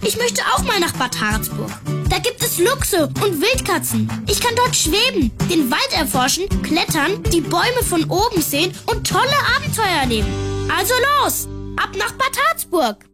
Ich möchte auch mal nach Bad Harzburg. Da gibt es Luchse und Wildkatzen. Ich kann dort schweben, den Wald erforschen, klettern, die Bäume von oben sehen und tolle Abenteuer erleben. Also los, ab nach Bad Harzburg.